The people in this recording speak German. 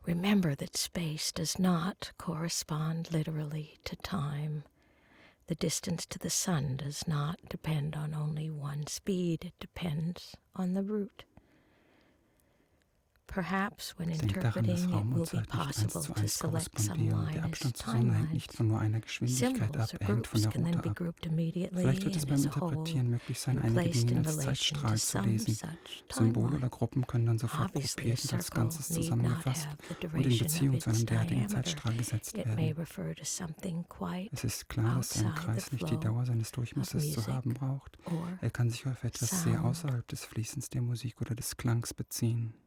Remember that space does not correspond literally to time. The distance to the sun does not depend on only one speed. It depends on the route. Perhaps when interpreting, it will be possible to select some line as timelines. Symbols or groups can then be grouped immediately Vielleicht wird es and beim as a whole Interpretieren möglich sein, and einige placed Dinge in als relation to Zeitstrahl zu some lesen. such Symbole timeline. oder Gruppen können dann sofort Obviously, a gruppiert und als circle Ganzes need not zusammengefasst have the und in duration Beziehung of zu einem its derartigen diameter. Zeitstrahl gesetzt It may werden. refer to something quite Es ist klar, dass ein outside the Kreis nicht die flow Dauer seines of Durchmessers zu music haben braucht. or Er kann sich auf etwas sehr sound. außerhalb des Fließens der Musik oder des Klangs beziehen.